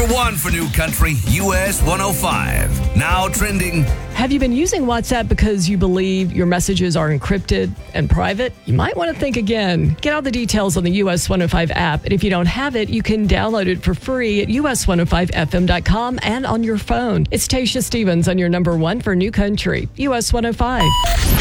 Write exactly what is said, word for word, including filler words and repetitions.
number one for New Country, U S one oh five. Now trending. Have you been using WhatsApp because you believe your messages are encrypted and private? You might want to think again. Get all the details on the U S one oh five app. And if you don't have it, you can download it for free at U S one oh five F M dot com and on your phone. It's Tasha Stevens on your number one for New Country, U S one oh five.